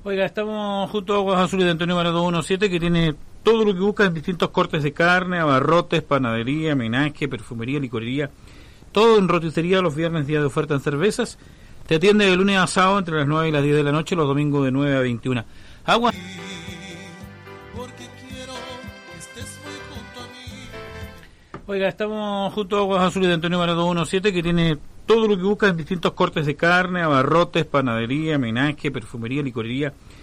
Oiga, estamos junto a Aguas Azules de Antonio Maradó 17, que tiene todo lo que buscas en distintos cortes de carne, abarrotes, panadería, menaje, perfumería, licorería, todo en roticería los viernes, día de oferta en cervezas. Te atiende de lunes a sábado entre las 9 y las 10 de la noche, los domingos de 9 a 21. Agua. Oiga, estamos junto a Aguas Azules de Antonio Maradó 17, que tiene todo lo que buscas en distintos cortes de carne, abarrotes, panadería, menaje, perfumería, licorería,